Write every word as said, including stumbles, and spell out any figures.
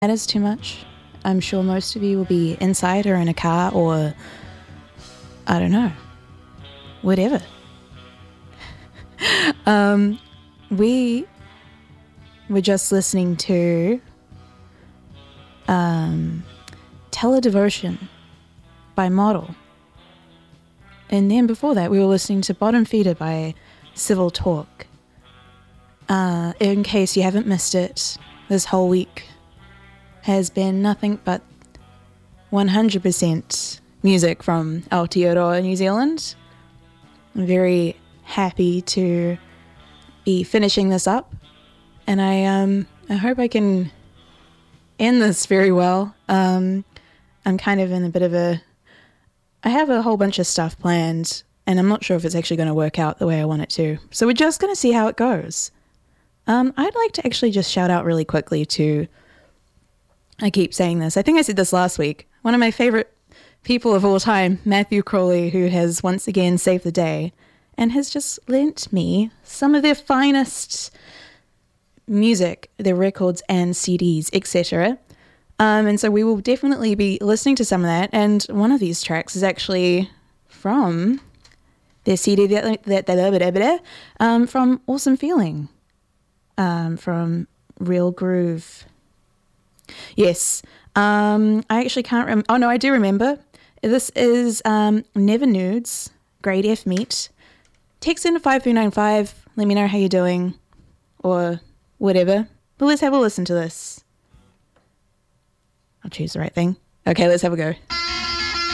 matters too much. I'm sure most of you will be inside or in a car or, I don't know, whatever. um, we were just listening to um, Teledevotion by Model. And then before that, we were listening to Bottom Feeder by Civil Talk. Uh, in case you haven't missed it, this whole week has been nothing but one hundred percent music from Aotearoa, New Zealand. I'm very happy to be finishing this up, and I um I hope I can end this very well. Um, I'm kind of in a bit of a I have a whole bunch of stuff planned, and I'm not sure if it's actually going to work out the way I want it to. So we're just going to see how it goes. Um, I'd like to actually just shout out really quickly to, I keep saying this, I think I said this last week, one of my favorite people of all time, Matthew Crawley, who has once again saved the day and has just lent me some of their finest music, their records and C Ds, et cetera. Um, and so we will definitely be listening to some of that. And one of these tracks is actually from their C D, that, that, that, that, um, from Awesome Feeling, um, from Real Groove. Yes, um, I actually can't remember. Oh, no, I do remember. This is um, Never Nudes, Grade F Meet. Text in to five three nine five. Let me know how you're doing or whatever. But let's have a listen to this. I'll choose the right thing. Okay, let's have a go.